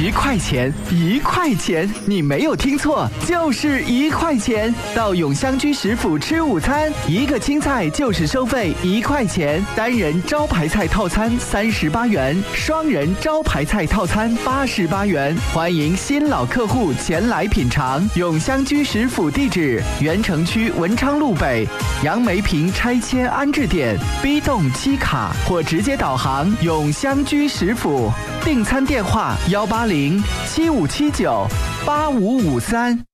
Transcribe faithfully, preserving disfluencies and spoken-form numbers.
一块钱，一块钱，你没有听错，就是一块钱。到永香居食府吃午餐，一个青菜就是收费一块钱，单人招牌菜套餐三十八元，双人招牌菜套餐八十八元。欢迎新老客户前来品尝。永香居食府地址：原城区文昌路北杨梅坪拆迁安置点 B 栋七卡，或直接导航永香居食府。订餐电话：幺八零七五七九八五五三。